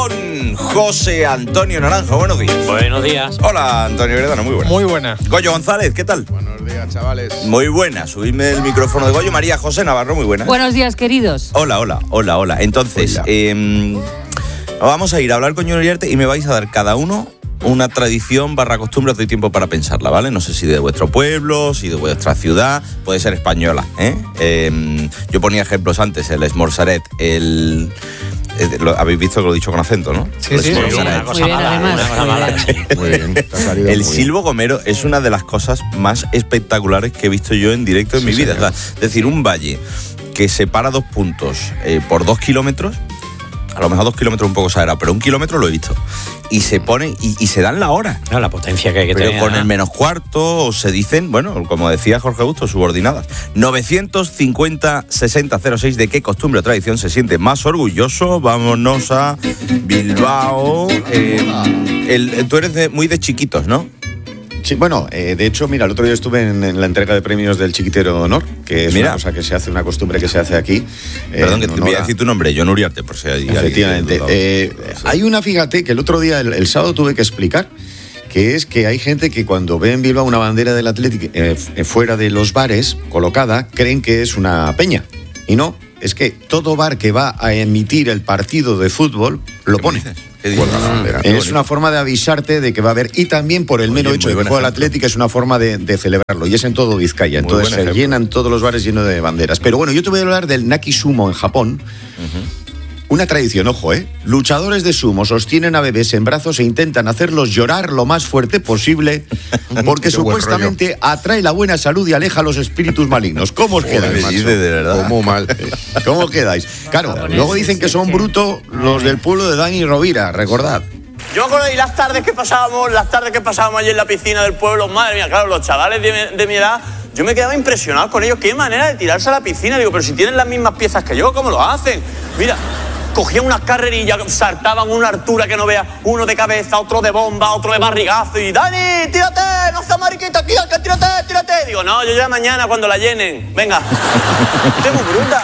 José Antonio Naranjo, buenos días. Buenos días. Hola, Antonio Heredano, muy buenas. Muy buena. Goyo González, ¿qué tal? Buenos días, chavales. Muy buena, subidme el micrófono de Goyo. María José Navarro, muy buena. Buenos días, queridos. Hola. Entonces, vamos a ir a hablar con John Uriarte y me vais a dar cada uno una tradición / costumbre. Os doy tiempo para pensarla, ¿vale? No sé si de vuestro pueblo, si de vuestra ciudad, puede ser española, ¿eh? Yo ponía ejemplos antes, el esmorzaret, habéis visto que lo he dicho con acento, ¿no? Sí, sí. Muy bien, además. Muy bien. El silbo gomero es una de las cosas más espectaculares que he visto yo en directo en mi vida. O sea, es decir, un valle que separa 2 puntos por 2 kilómetros. A lo mejor 2 kilómetros un poco exagerado, pero 1 kilómetro lo he visto. Y se ponen y se dan la hora. No, la potencia que hay que pero tener. con el menos cuarto, o se dicen, bueno, como decía Jorge Augusto, subordinadas. 950-6006, ¿de qué costumbre o tradición se siente más orgulloso? Vámonos a Bilbao. Tú eres muy de chiquitos, ¿no? Sí, bueno, de hecho, mira, el otro día estuve en la entrega de premios del Chiquitero de Honor, que es una cosa que se hace, una costumbre que se hace aquí. Perdón, que te voy a decir tu nombre, John Uriarte, por si hay efectivamente. Hay una, fíjate, que el otro día, el sábado, tuve que explicar, que es que hay gente que cuando ve en Bilbao una bandera del Athletic fuera de los bares colocada, creen que es una peña. Y no, es que todo bar que va a emitir el partido de fútbol lo pone. Es una forma de avisarte de que va a haber, y también por el mero hecho de que juega el Athletic es una forma de celebrarlo, y es en todo Vizcaya. Entonces se llenan todos los bares llenos de banderas. Pero bueno, yo te voy a hablar del Naki Sumo en Japón. Una tradición, ojo, luchadores de sumo sostienen a bebés en brazos e intentan hacerlos llorar lo más fuerte posible porque supuestamente atrae la buena salud y aleja a los espíritus malignos. ¿Cómo os quedáis? De verdad. ¿Cómo mal? ¿Cómo quedáis? Claro, luego dicen que son brutos los del pueblo de Dani Rovira, recordad. Yo me acuerdo de las tardes que pasábamos allí en la piscina del pueblo, madre mía, claro, los chavales de mi edad, yo me quedaba impresionado con ellos, qué manera de tirarse a la piscina. Digo, pero si tienen las mismas piezas que yo, ¿cómo lo hacen? Mira, cogían unas carrerillas, saltaban una altura que no veas, uno de cabeza, otro de bomba, otro de barrigazo, y Dani, tírate, no seas mariquita, que tírate. Digo, no, yo ya mañana cuando la llenen, venga. Estoy muy bruta.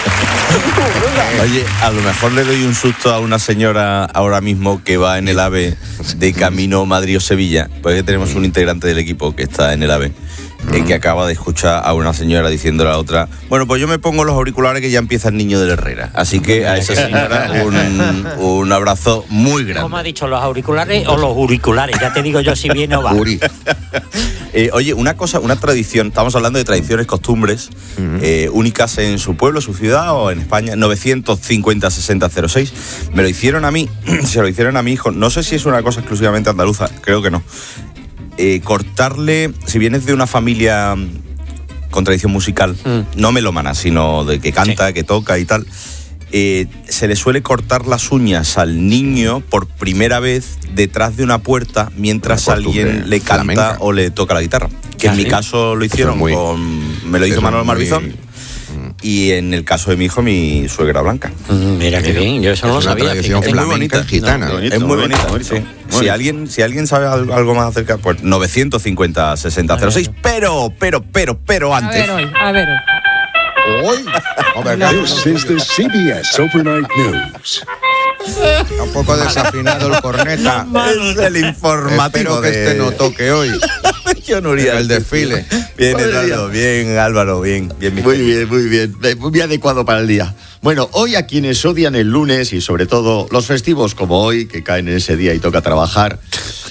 Oye, a lo mejor le doy un susto a una señora ahora mismo que va en el AVE de camino Madrid o Sevilla, porque tenemos un integrante del equipo que está en el AVE, que acaba de escuchar a una señora diciéndole a la otra, bueno, pues yo me pongo los auriculares que ya empieza el niño de la Herrera. Así que a esa señora un abrazo muy grande. ¿Cómo ha dicho, los auriculares o los auriculares? Ya te digo yo si viene o va. Oye, una tradición, estamos hablando de tradiciones, costumbres únicas en su pueblo, su ciudad o en España. 950-6006. Me lo hicieron a mí, se lo hicieron a mi hijo. No sé si es una cosa exclusivamente andaluza, creo que no. Cortarle, si vienes de una familia con tradición musical, no melómana, sino de que canta, que toca y tal, se le suele cortar las uñas al niño por primera vez detrás de una puerta mientras alguien le canta flamenca o le toca la guitarra. Que en mi caso lo hicieron me lo hizo Manuel Marbizón. Y en el caso de mi hijo, mi suegra Blanca. Mira qué bien, yo eso no lo sabía. Es muy bonita, gitana. Es muy bonita. Sí. Si alguien sabe algo más acerca, pues 950-6006. Pero antes. A ver. Hoy. This is the CBS Overnight News. Está un poco desafinado el corneta. Es el informativo. Espero que este no toque hoy. El desfile. Bien, Eduardo, bien, Álvaro, bien. Muy bien. Muy adecuado para el día. Bueno, hoy a quienes odian el lunes y sobre todo los festivos como hoy, que caen en ese día y toca trabajar.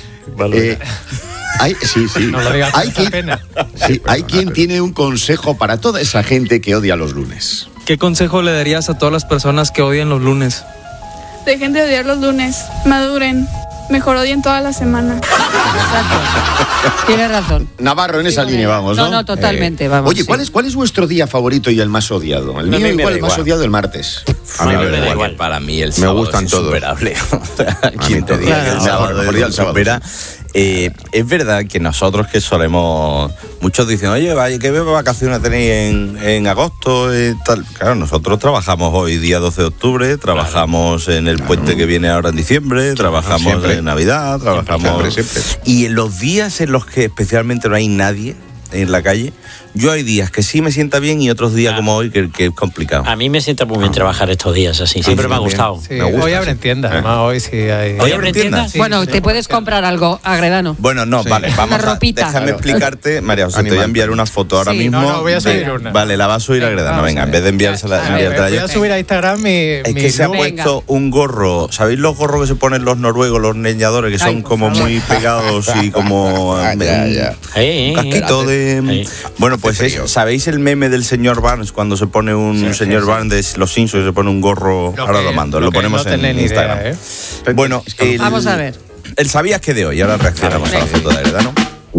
Hay quien tiene un consejo para toda esa gente que odia los lunes. ¿Qué consejo le darías a todas las personas que odian los lunes? Dejen de odiar los lunes, maduren. Mejor odien toda la semana. Exacto. Tienes razón. Navarro, en esa línea vamos, ¿no? No, totalmente, vamos. Oye, ¿cuál es vuestro día favorito y el más odiado? El mío igual, el más odiado el martes. A mí me da igual. Para mí el sábado es insuperable. ¿Quién te diga que el sábado supera? Es verdad que nosotros que solemos, muchos dicen, oye, ¿qué vacaciones tenéis en agosto? Tal. Claro, nosotros trabajamos hoy día 12 de octubre, trabajamos en el puente que viene ahora en diciembre, trabajamos en Navidad, trabajamos siempre. Y en los días en los que especialmente no hay nadie en la calle, Yo hay días que sí me sienta bien y otros días como hoy que es complicado. A mí me sienta muy bien trabajar estos días así. Siempre me ha gustado. Sí, Me gusta, hoy abren tiendas, además hoy sí hay. ¿Hoy abren tiendas? Bueno, te puedes comprar algo, Agredano. Bueno, no, Sí. vale, vamos Una a... ropita. Déjame explicarte, María José, te voy a enviar una foto ahora Sí. mismo. No, voy a subir de- una. Vale, la va a subir a Gredano, Vamos venga, a en ver. vez de enviársela Voy yo. a subir a Instagram mi Es que se ha look. puesto un gorro, ¿sabéis los gorros que se ponen los noruegos, los leñadores, que son Ay, por como favor. muy pegados y como un casquito de... Bueno, pues ¿sabéis el meme del señor Barnes cuando se pone un señor Barnes de los Simpsons y se pone un gorro? Ahora lo mando, lo ponemos no en tenéis ni Instagram. idea, Bueno, Vamos a ver. el sabías que de hoy, ahora reaccionamos a la foto de Agredano.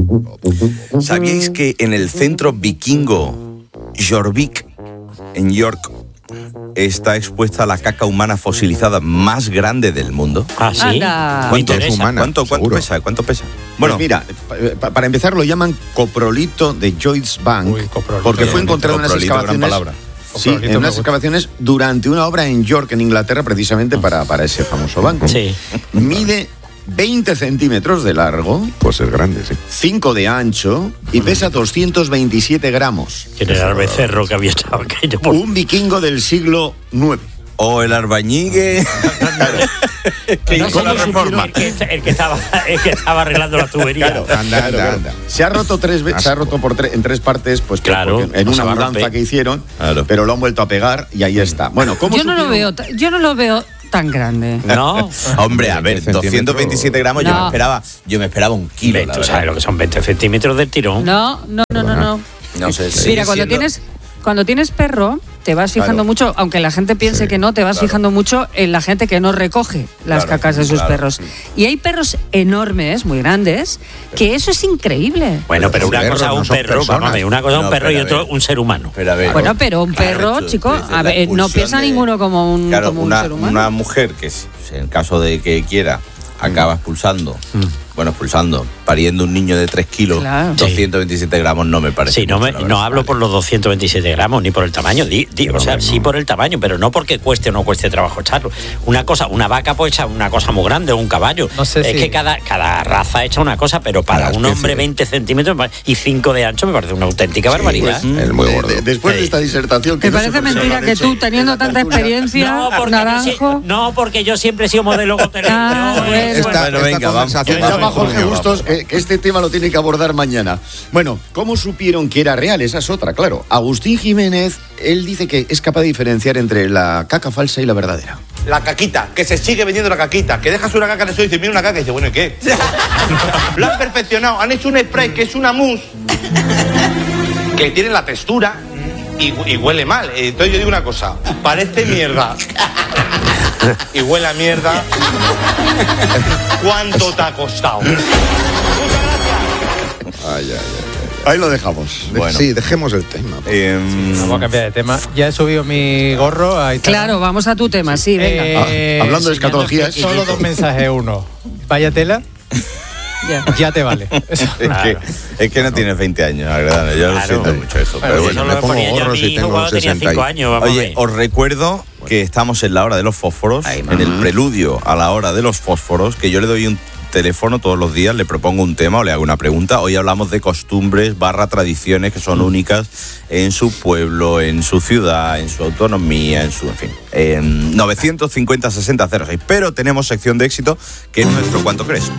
¿Sabíais que en el centro vikingo Jorvik, en York, está expuesta la caca humana fosilizada más grande del mundo? Ah, sí. Anda. Me ¿Cuánto, interesa. ¿Cuánto seguro. pesa? ¿Cuánto pesa? Bueno, Bueno, mira, para empezar lo llaman coprolito de Joyce Bank, Uy, coprolito. porque fue Qué encontrado en unas coprolito, gran excavaciones. palabra. Sí, Coprolito en me unas gusta. excavaciones durante una obra en York, en Inglaterra, precisamente para ese famoso banco. Sí. Mide 20 centímetros de largo, Pues es grande, sí. 5 de ancho y pesa 227 gramos. ¿Quién era el becerro que había estado aquello? Un vikingo del siglo IX. o el albañigue que No hizo sé la yo si reforma. el que estaba arreglando la tubería. Anda. Se ha roto se ha roto en tres partes, pues Claro, porque en no una se va a mudanza romper. que hicieron, Claro. pero lo han vuelto a pegar y ahí está. Bueno, ¿cómo Yo no lo supieron? veo, yo no lo veo tan grande. No. Hombre, a ver, 20 centímetros. 227 gramos, No. yo me esperaba un kilo, la ¿Tú verdad. sabes lo que son 20 centímetros del tirón? No. No sé, Mira, cuando tienes perro, te vas fijando mucho, aunque la gente piense que no, te vas fijando mucho en la gente que no recoge las Claro, cacas de sus claro. perros. Y hay perros enormes, muy grandes, que eso es increíble. Bueno, pero una Perros, cosa no un son perro, personas. vamos a ver, una cosa No, un perro pero y a otro ver. un ser humano. Pero a ver, Bueno, pero un perro, tú chico, dices, a la ver, no pulsión piensa de- ninguno como un, Claro, como un ser humano. una mujer que, en caso de que quiera, acaba expulsando, pariendo un niño de 3 kilos, Claro. 227 gramos no me parece. Sí, no, mucho, la verdad. no hablo por los 227 gramos ni por el tamaño, o sea, sí por el tamaño, pero no porque cueste o no cueste trabajo echarlo. Una vaca puede echar una cosa muy grande o un caballo. No sé es si- que cada raza echa una cosa, pero para Cada un especie. hombre 20 centímetros y 5 de ancho me parece una auténtica barbaridad. Es muy gordo. Después de esta disertación que ¿Te no sé parece por qué mentira lo han que hecho tú, en teniendo la tanta tertulia? experiencia, Naranjo? Porque yo siempre he sido modelo hotelero. Ah, bueno. Bueno, venga, vamos. Que conversación llama Jorge vamos. Bustos, que este tema lo tiene que abordar mañana. Bueno, ¿cómo supieron que era real? Esa es otra, claro. Agustín Jiménez, él dice que es capaz de diferenciar entre la caca falsa y la verdadera. La caquita, que se sigue vendiendo la caquita, que dejas una caca en el suelo y dices, mira una caca, y dices, bueno, ¿y qué? Lo han perfeccionado, han hecho un spray que es una mousse, que tiene la textura y huele mal. Entonces yo digo una cosa, parece mierda. Y huele a mierda. ¿Cuánto te ha costado? Ahí lo dejamos. Bueno. Sí, dejemos el tema. Vamos a cambiar de tema. Ya he subido mi gorro a Instagram. Claro, vamos a tu tema, sí, venga. Hablando de escatologías. Solo 2 mensajes. Uno, vaya tela, Ya. ya te vale. Eso. Es que no tienes 20 años, Agredano. Yo lo Claro. siento mucho eso. Bueno, Pero sí, bueno, Eso me lo pongo ponía yo a gorros mi y hijo tengo cuando tenía 60 5 años. Vamos a Oye, ver. os recuerdo que estamos en la hora de los fósforos, en el preludio a la hora de los fósforos, que yo le doy un teléfono todos los días, le propongo un tema o le hago una pregunta. Hoy hablamos de costumbres / tradiciones que son únicas en su pueblo, en su ciudad, en su autonomía, en fin. 950-60-06. Pero tenemos sección de éxito, que es nuestro ¿Cuánto crees?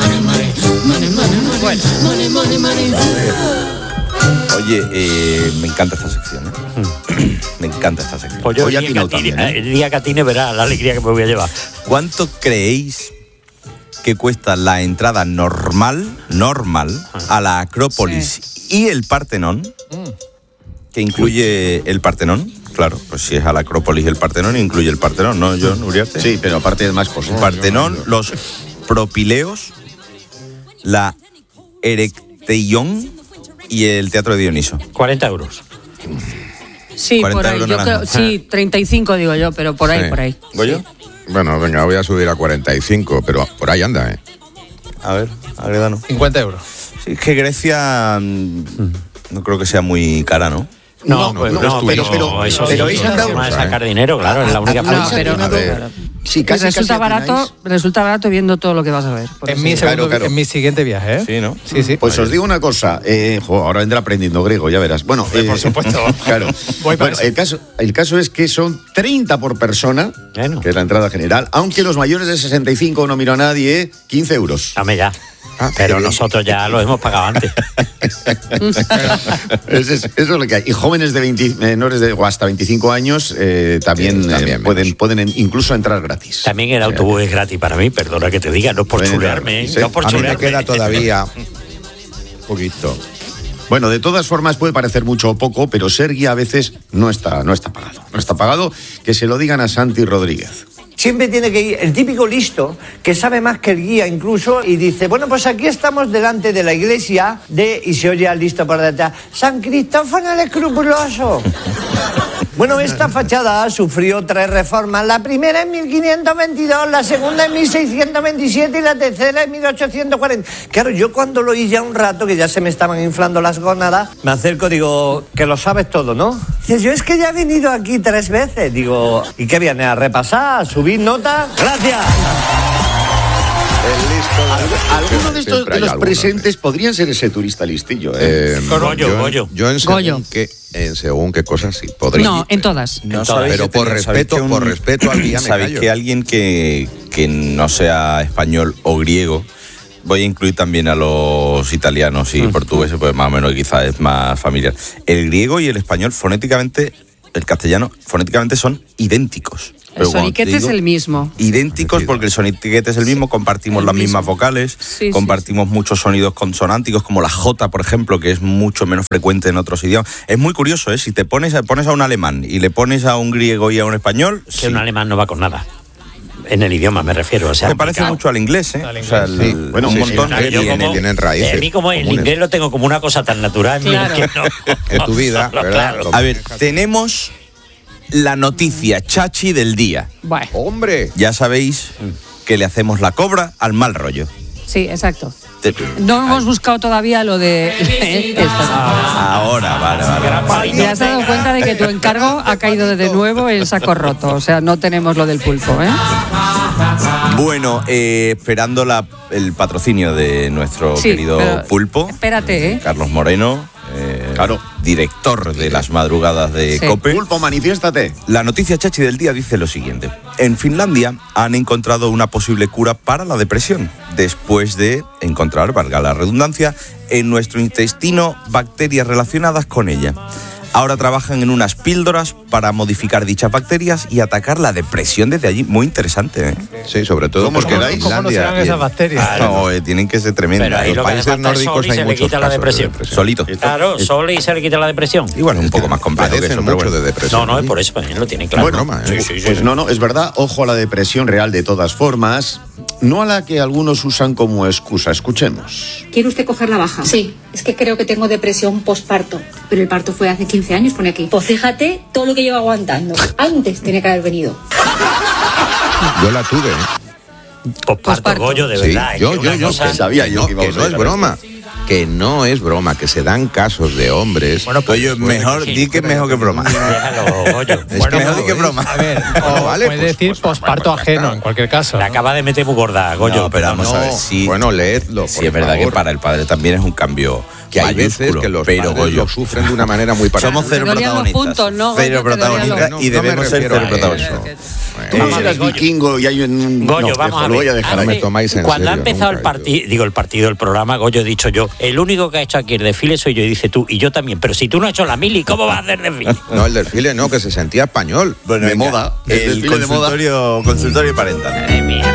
Oye, me encanta esta sección, ¿eh? Me encanta esta sección. Pues yo Hoy ha el atinado también, ¿eh? día que atine verá la alegría que me voy a llevar. ¿Cuánto creéis que cuesta la entrada normal a la Acrópolis y el Partenón? Que incluye el Partenón. Claro, pues si es a la Acrópolis y el Partenón, incluye el Partenón, ¿no, John Uriarte? Sí, pero aparte de más cosas. Partenón, los Propileos, la Erecteión y el Teatro de Dioniso. 40 euros. Sí, 40 por ahí. euros Yo naranja. creo, sí, 35 digo yo, pero por ahí, Sí. por ahí. ¿Goyo? Bueno, venga, voy a subir a 45, pero por ahí anda, ¿eh? A ver, Agredano. 50 euros. Sí, es que Grecia no creo que sea muy cara, ¿no? pero eso sí, habéis andado. forma de sacar dinero, claro, es la única forma. Sí, casi resulta barato viendo todo lo que vas a ver. En mi siguiente viaje, ¿eh? Sí, ¿no? Sí. Pues os digo una cosa, ahora vendrá aprendiendo griego, ya verás. Bueno, por supuesto. Claro. Bueno, el caso es que son 30 por persona, que es la entrada general, aunque los mayores de 65 no miro a nadie, 15 euros. Dame ya. Pero nosotros ya lo hemos pagado antes. Eso es lo que hay. Y jóvenes de menores de o hasta 25 años también pueden incluso entrar gratis. También el autobús es gratis para mí, perdona que te diga, no por chulearme. Sí. No por a mí chulearme. me queda todavía un poquito. Bueno, de todas formas puede parecer mucho o poco, pero ser guía a veces no está pagado. No está pagado, que se lo digan a Santi Rodríguez. Siempre tiene que ir el típico listo, que sabe más que el guía incluso, y dice, bueno, pues aquí estamos delante de la iglesia y se oye al listo por detrás, San Cristófano el Escrupuloso. Bueno, esta fachada sufrió 3 reformas, la primera en 1522, la segunda en 1627 y la tercera en 1840. Claro, yo cuando lo oí ya un rato, que ya se me estaban inflando las gónadas, me acerco, digo, que lo sabes todo, ¿no? Dice, yo es que ya he venido aquí 3 veces, digo, ¿y qué viene? ¿A repasar? ¿A subir nota? ¡Gracias! Algunos de los presentes podrían ser ese turista listillo. Goyo. Yo en según qué cosas sí podría. No, en todas. Pero por respeto al día me ¿Sabéis callo. que alguien que no sea español o griego, voy a incluir también a los italianos y portugueses, pues más o menos quizás es más familiar? El griego y el español fonéticamente, el castellano fonéticamente son idénticos. El soniquete es el mismo. Idénticos porque el soniquete es el mismo, compartimos las mismas vocales, compartimos muchos sonidos consonánticos como la J, por ejemplo, que es mucho menos frecuente en otros idiomas. Es muy curioso, ¿eh? Si te pones a un alemán y le pones a un griego y a un español... Que un alemán no va con nada. En el idioma me refiero. O sea, me parece mucho al inglés, ¿eh? O sea, bueno, un montón. Tienen raíces. A mí como el inglés lo tengo como una cosa tan natural. Claro. Que no. En tu vida, ¿verdad? Claro. A ver, tenemos la noticia chachi del día. Bueno. ¡Hombre! Ya sabéis que le hacemos la cobra al mal rollo. Sí, exacto. No hemos buscado todavía lo de esto. Ahora, vale. Te has dado cuenta de que tu encargo ha caído de nuevo en saco roto. O sea, no tenemos lo del pulpo, ¿eh? Bueno, esperando el patrocinio de nuestro querido pulpo. Espérate, Carlos Moreno. Director de las madrugadas de COPE. Pulpo, manifiéstate. La noticia chachi del día dice lo siguiente. En Finlandia han encontrado una posible cura para la depresión, después de encontrar, valga la redundancia, en nuestro intestino bacterias relacionadas con ella. Ahora trabajan en unas píldoras para modificar dichas bacterias y atacar la depresión desde allí. Muy interesante, ¿eh? Sí, sobre todo ¿Cómo os porque quedáis? ¿Cómo no serán esas bacterias? Tienen que ser tremendas. Pero ahí Los lo que países hace falta es nórdicos sol y hay se le muchos quita la casos de depresión. Solito. Claro, sol y se le quita la depresión. Y bueno, un poco más complejo que Padecen eso, pero mucho bueno. de depresión. No, es por eso, lo tienen claro. Bueno, broma, ¿eh? pues no, es verdad. Ojo a la depresión real de todas formas. No a la que algunos usan como excusa. Escuchemos. ¿Quiere usted coger la baja? Sí, es que creo que tengo depresión postparto. Pero el parto fue hace 15 años, pone aquí. Pues fíjate todo lo que llevo aguantando. Antes tenía que haber venido. Yo la tuve, ¿eh? Posparto, Goyo, de verdad. Sí, yo sabía yo que no, íbamos no a es llegar a broma. Que no es broma, que se dan casos de hombres. Bueno, pues yo mejor, di que es mejor que broma. Déjalo, Goyo. Es que mejor di que es broma. A ver, vale, puedes decir posparto ajeno, en cualquier caso. La acaba de meter muy gorda, Goyo. No, pero vamos a ver si... Bueno, leedlo. Sí, es verdad que para el padre también es un cambio que hay mayúsculo, veces que los pero padres Goyo, lo sufren de una manera muy particular. somos cero Te dolían los protagonistas. puntos, ¿no, Cero Goyo? Te dolían protagonistas los- y no me debemos ser refiero cero a protagonistas. Tú no serás vikingo y hay un... Goyo, no, vamos a ver. lo voy a dejar No ahí. me tomáis en Cuando ha serio, empezado nunca, el partido, el programa, Goyo, he dicho yo, el único que ha hecho aquí el desfile soy yo, y dice tú, y yo también, pero si tú no has hecho la mili, ¿cómo vas a hacer desfile? No, el desfile no, que se sentía español. Bueno, De venga, moda. El desfile de moda. consultorio parental. Madre mía.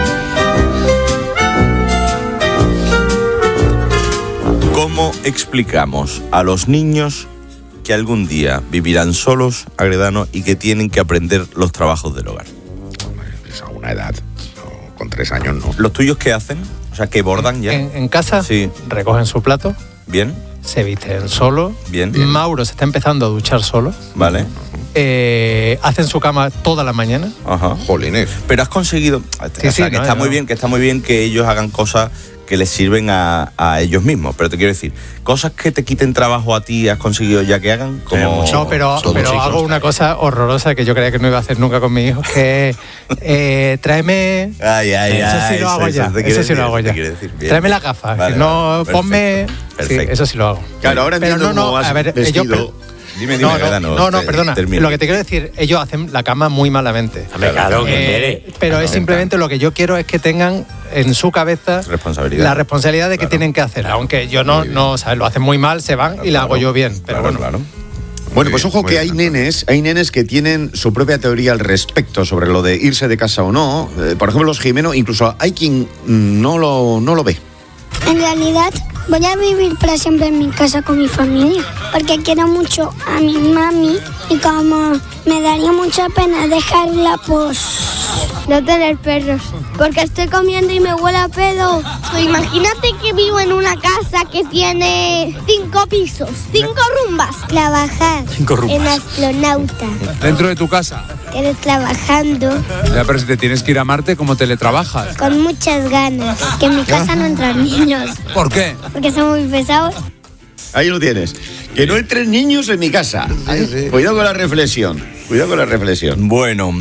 ¿Cómo explicamos a los niños que algún día vivirán solos, Agredano, y que tienen que aprender los trabajos del hogar? Es a una edad, no, con 3 años no. ¿Los tuyos qué hacen? O sea, ¿que bordan ya? En casa Sí. recogen su plato, ¿Bien? se visten solo. Bien. Mauro se está empezando a duchar solo. Vale. Hacen su cama toda la mañana. Ajá. Jolines. Pero has conseguido... Sí, o sea, que no, está no. muy bien que ellos hagan cosas que les sirven a ellos mismos. Pero te quiero decir, cosas que te quiten trabajo a ti, ¿has conseguido ya que hagan? Como no, pero hago una cosa horrorosa que yo creía que no iba a hacer nunca con mi hijo, que tráeme... eso sí lo hago ya. Tráeme la gafa. Vale, no, perfecto, ponme... perfecto. Sí, eso sí lo hago. Claro, ahora entiendo cómo vas vestido. Dime, perdona. termina. Lo que te quiero decir, ellos hacen la cama muy malamente. Claro, pero es simplemente lo que yo quiero es que tengan en su cabeza la responsabilidad de que tienen que hacer. Aunque yo no ¿sabes? Lo hacen muy mal, se van y la hago yo bien. Pero bueno. Bueno, pues ojo que hay nenes que tienen su propia teoría al respecto sobre lo de irse de casa o no. Por ejemplo, los Jimeno, incluso hay quien no lo ve. En realidad voy a vivir para siempre en mi casa con mi familia, porque quiero mucho a mi mami y como me daría mucha pena dejarla, pues no tener perros, porque estoy comiendo y me huele a pedo. Imagínate que vivo en una casa que tiene 5 pisos, 5 rumbas. Trabajar en astronauta. ¿Dentro de tu casa? Quiero trabajando. Ya, pero si te tienes que ir a Marte, ¿cómo teletrabajas? Con muchas ganas. Que en mi casa no entran niños. ¿Por qué? Porque son muy pesados. Ahí lo tienes. Que no entren niños en mi casa. Cuidado con la reflexión. Bueno,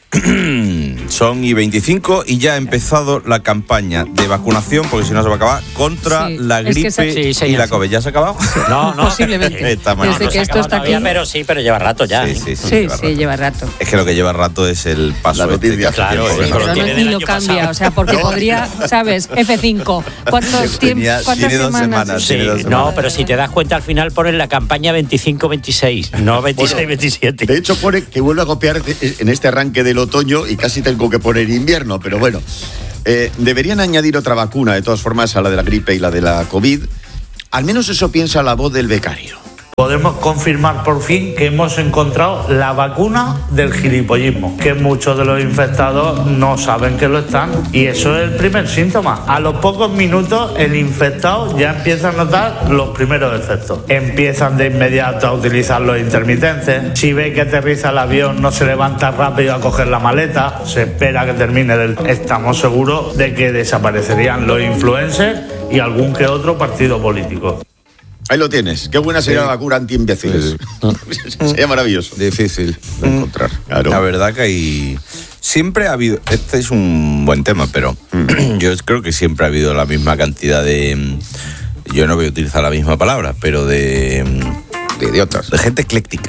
son y 25 y ya ha empezado la campaña de vacunación, porque si no se va a acabar, contra la gripe y la COVID. ¿Ya se ha acabado? No, posiblemente. Desde que esto está aquí. Pero lleva rato ya. Sí, lleva rato. Es que lo que lleva rato es el paso. Claro, ni lo cambia, o sea, porque podría, ¿sabes? F5. ¿Cuántas semanas? No, pero si te das cuenta, al final ponen la campaña 25-26, no 26-27. De hecho, pone que vuelve a copiar en este arranque del otoño y casi tengo que poner invierno, pero bueno. Deberían añadir otra vacuna, de todas formas, a la de la gripe y la de la COVID. Al menos eso piensa la voz del becario. Podemos confirmar por fin que hemos encontrado la vacuna del gilipollismo, que muchos de los infectados no saben que lo están, y eso es el primer síntoma. A los pocos minutos el infectado ya empieza a notar los primeros efectos. Empiezan de inmediato a utilizar los intermitentes. Si ve que aterriza el avión, no se levanta rápido a coger la maleta, se espera que termine. Estamos seguros de que desaparecerían los influencers y algún que otro partido político. Ahí lo tienes. Qué buena sería la vacuna anti-imbéciles. Sería maravilloso. Difícil de encontrar. Claro. La verdad que siempre ha habido... Este es un buen tema, pero yo creo que siempre ha habido la misma cantidad de... Yo no voy a utilizar la misma palabra, pero de idiotas. De gente ecléctica.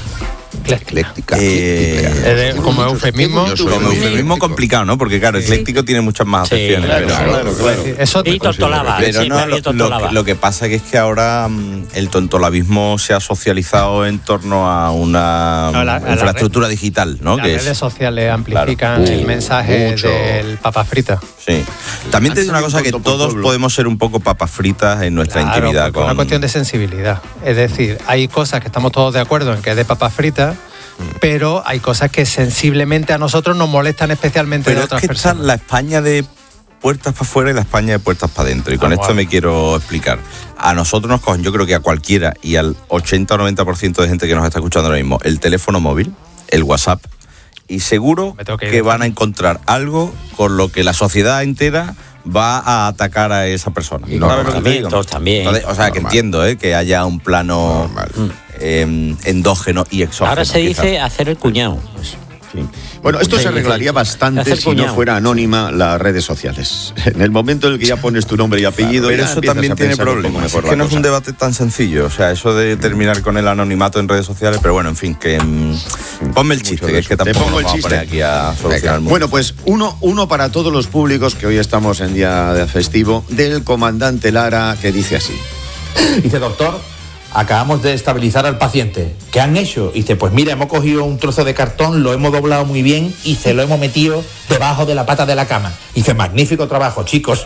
Como eufemismo. Como eufemismo complicado, ¿no? Porque claro, ecléctico tiene muchas más acepciones. Claro. Eso y tontolaba. Pero lo que pasa es que ahora el tontolabismo se ha socializado en torno a una infraestructura digital, ¿no? Las redes sociales amplifican el mensaje del papas fritas. Sí. También te digo una cosa, que todos podemos ser un poco papas fritas en nuestra intimidad. Una cuestión de sensibilidad. Es decir, hay cosas que estamos todos de acuerdo en que es de papas fritas, pero hay cosas que sensiblemente a nosotros nos molestan especialmente de otras personas. Está la España de puertas para afuera y la España de puertas para adentro. Y con esto me quiero explicar. A nosotros nos cogen, yo creo que a cualquiera y al 80 o 90% de gente que nos está escuchando ahora mismo, el teléfono móvil, el WhatsApp, y seguro que van a encontrar algo con lo que la sociedad entera va a atacar a esa persona. También. Entonces, o sea, que entiendo que haya un plano endógeno y exógeno. Ahora se dice hacer el cuñado. Sí. Bueno, esto se arreglaría bastante si no fuera anónima las redes sociales. En el momento en el que ya pones tu nombre y apellido, pero eso también tiene problemas. Es que no es un debate tan sencillo, o sea, eso de terminar con el anonimato en redes sociales, pero bueno, en fin, que ponme el chiste, que es que tampoco nos vamos a poner aquí a solucionar el mundo. Bueno, pues uno para todos los públicos, que hoy estamos en día de festivo, del comandante Lara, que dice así. Dice, doctor, acabamos de estabilizar al paciente. ¿Qué han hecho? Dice, pues mira, hemos cogido un trozo de cartón, lo hemos doblado muy bien y se lo hemos metido debajo de la pata de la cama. Dice, magnífico trabajo, chicos.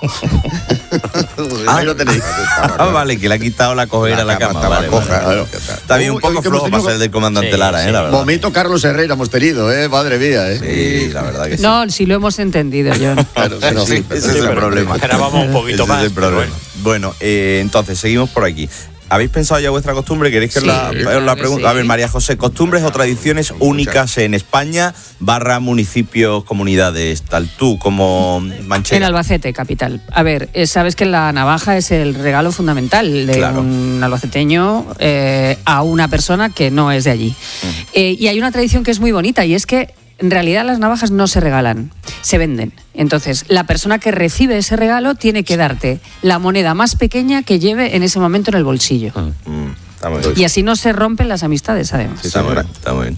Ahí lo tenéis. Vale, que le ha quitado la cojera a la cama. Está bien, un poco flojo para ser del comandante Lara, la verdad. Momento Carlos Herrera hemos tenido, madre mía, Sí, la verdad que sí. No, si lo hemos entendido, John. Claro, ese es el problema. Esperábamos un poquito más. Bueno, entonces, seguimos por aquí. ¿Habéis pensado ya vuestra costumbre? ¿Queréis que os la pregunte? sí. A ver, María José, costumbres o tradiciones únicas en España / municipios, comunidades, tal tú como manchega. En Albacete, capital. A ver, sabes que la navaja es el regalo fundamental de un albaceteño a una persona que no es de allí. Y hay una tradición que es muy bonita y es que en realidad las navajas no se regalan, se venden. Entonces, la persona que recibe ese regalo tiene que darte la moneda más pequeña que lleve en ese momento en el bolsillo. Y así no se rompen las amistades, además. Sí, está muy bien.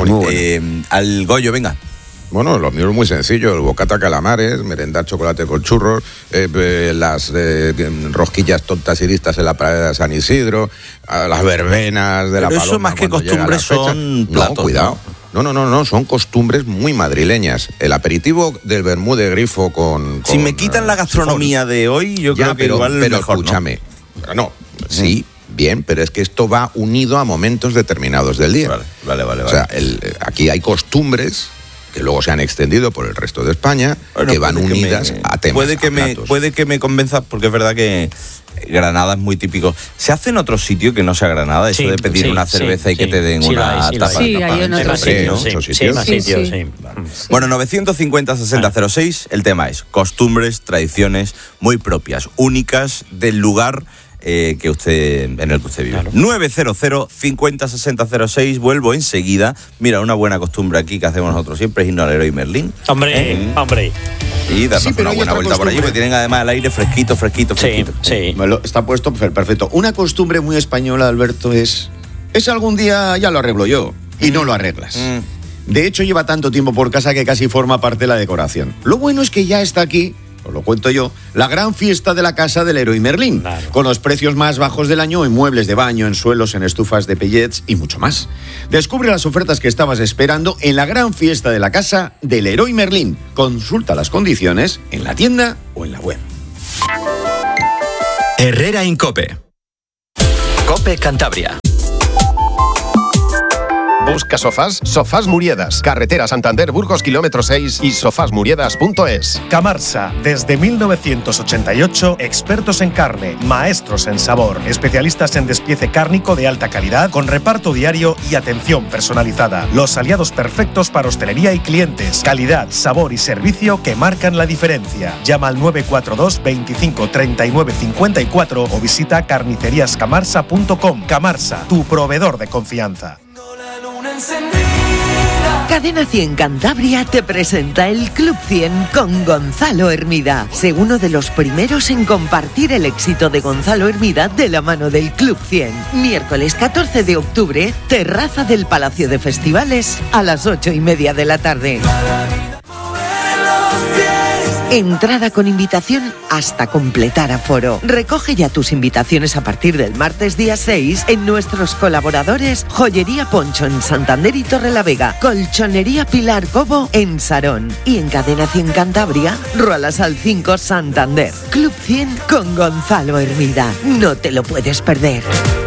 Al Goyo, venga. Bueno, lo mío es muy sencillo, el bocata calamares, merendar chocolate con churros, las rosquillas tontas y listas en la playa de San Isidro, las verbenas de la Paloma. Pero eso más que costumbres son platos. No, cuidado. No, son costumbres muy madrileñas. El aperitivo del vermú de grifo con si me quitan la gastronomía de hoy, yo creo que igual pero mejor, escúchame. No, sí, bien, pero es que esto va unido a momentos determinados del día. Vale. O sea, aquí hay costumbres que luego se han extendido por el resto de España, que van unidas a temas. Puede que me convenzas, porque es verdad que Granada es muy típico. ¿Se hace en otro sitio que no sea Granada? Eso de pedir una cerveza y que te den una tapa. Sí, hay en otros sitios. Bueno, 950-6006, el tema es costumbres, tradiciones muy propias, únicas del lugar en el que usted vive. Claro. 900-50-6006, vuelvo enseguida. Mira, una buena costumbre aquí que hacemos nosotros siempre es irnos al Leroy Merlin. Hombre. Y darnos una buena vuelta por allí, porque tienen además el aire fresquito. Sí. Está puesto perfecto. Una costumbre muy española, Alberto, es algún día ya lo arreglo yo, y no lo arreglas. De hecho, lleva tanto tiempo por casa que casi forma parte de la decoración. Lo bueno es que ya está aquí, os lo cuento yo, la gran fiesta de la casa del Leroy Merlin, con los precios más bajos del año en muebles de baño, en suelos, en estufas de pellets y mucho más. Descubre las ofertas que estabas esperando en la gran fiesta de la casa del Leroy Merlin. Consulta las condiciones en la tienda o en la web. Herrera Incope. Cope Cantabria. Busca sofás, Sofás Muriedas, carretera Santander Burgos kilómetro 6 y sofasmuriedas.es. Camarsa, desde 1988, expertos en carne, maestros en sabor, especialistas en despiece cárnico de alta calidad, con reparto diario y atención personalizada. Los aliados perfectos para hostelería y clientes, calidad, sabor y servicio que marcan la diferencia. Llama al 942 25 39 54 o visita carniceriascamarsa.com. Camarsa, tu proveedor de confianza. Cadena 100 Cantabria te presenta el Club 100 con Gonzalo Hermida. Sé uno de los primeros en compartir el éxito de Gonzalo Hermida de la mano del Club 100. Miércoles 14 de octubre, terraza del Palacio de Festivales a las 8:30 de la tarde. Entrada con invitación hasta completar aforo. Recoge ya tus invitaciones a partir del martes día 6 en nuestros colaboradores Joyería Poncho en Santander y Torrelavega, Colchonería Pilar Cobo en Sarón y en Cadena 100 Cantabria, Rualasal 5 Santander. Club 100 con Gonzalo Hermida. No te lo puedes perder.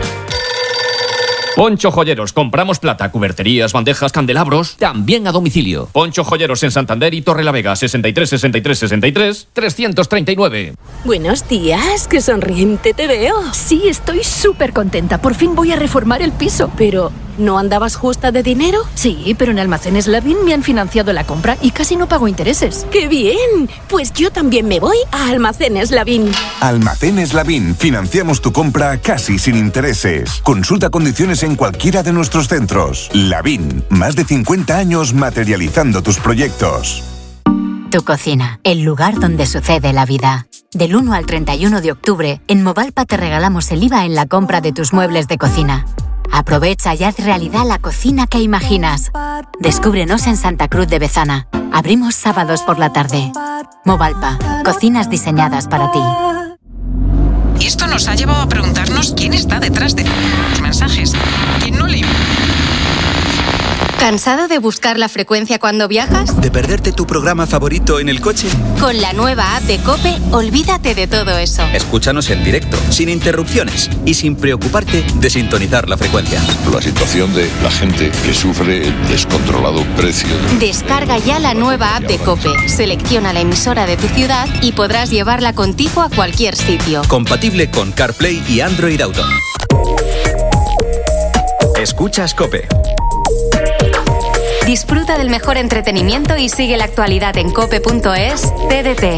Poncho Joyeros, compramos plata, cuberterías, bandejas, candelabros, también a domicilio. Poncho Joyeros en Santander y Torrelavega, 63 63 63 339. Buenos días, qué sonriente te veo. Sí, estoy súper contenta, por fin voy a reformar el piso. Pero, ¿no andabas justa de dinero? Sí, pero en Almacenes Lavín me han financiado la compra y casi no pago intereses. ¡Qué bien! Pues yo también me voy a Almacenes Lavín. Almacenes Lavín, financiamos tu compra casi sin intereses. Consulta condiciones en cualquiera de nuestros centros. Lavín, más de 50 años materializando tus proyectos. Tu cocina, el lugar donde sucede la vida. Del 1 al 31 de octubre, en Movalpa te regalamos el IVA en la compra de tus muebles de cocina. Aprovecha y haz realidad la cocina que imaginas. Descúbrenos en Santa Cruz de Bezana. Abrimos sábados por la tarde. Movalpa, cocinas diseñadas para ti. Y esto nos ha llevado a preguntarnos quién está detrás de los mensajes. ¿Quién no le... ¿Cansado de buscar la frecuencia cuando viajas? ¿De perderte tu programa favorito en el coche? Con la nueva app de COPE, olvídate de todo eso. Escúchanos en directo, sin interrupciones y sin preocuparte de sintonizar la frecuencia. La situación de la gente que sufre el descontrolado precio. Descarga ya la nueva app de COPE, selecciona la emisora de tu ciudad y podrás llevarla contigo a cualquier sitio. Compatible con CarPlay y Android Auto. Escuchas COPE. Disfruta del mejor entretenimiento y sigue la actualidad en cope.es. TDT,